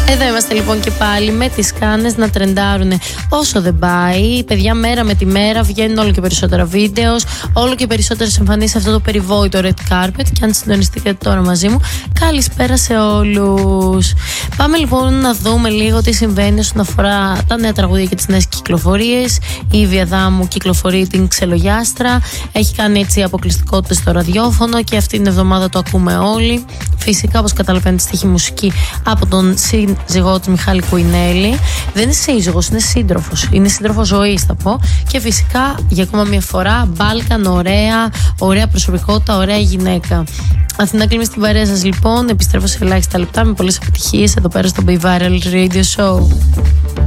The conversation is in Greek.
Εδώ είμαστε λοιπόν και πάλι με τις κάνες να τρεντάρουν όσο δεν πάει. Παιδιά, μέρα με τη μέρα βγαίνουν όλο και περισσότερα βίντεο, όλο και περισσότερες εμφανίσεις σε αυτό το περιβόητο red carpet. Και αν συντονιστείτε τώρα μαζί μου, καλησπέρα σε όλους. Πάμε λοιπόν να δούμε λίγο τι συμβαίνει όσον αφορά τα νέα τραγούδια και τις νέες κυκλοφορίες. Η Ήβη Αδάμου κυκλοφορεί την Ξελογιάστρα. Έχει κάνει έτσι αποκλειστικότητες στο ραδιόφωνο και αυτή την εβδομάδα το ακούμε όλοι. Φυσικά, όπως καταλαβαίνετε, στοιχή μουσική από τον σύζυγό του Μιχάλη Κουινέλη. Δεν είναι σύζυγος, είναι σύντροφος. Είναι σύντροφος ζωής, θα πω. Και φυσικά, για ακόμα μια φορά, Μπάλκαν, ωραία προσωπικότητα, ωραία γυναίκα. Αθηνά Κλίμη στην παρέα σας λοιπόν. Επιστρέφω σε ελάχιστα λεπτά με πολλές επιτυχίες εδώ πέρα στο Be Viral Radio Show.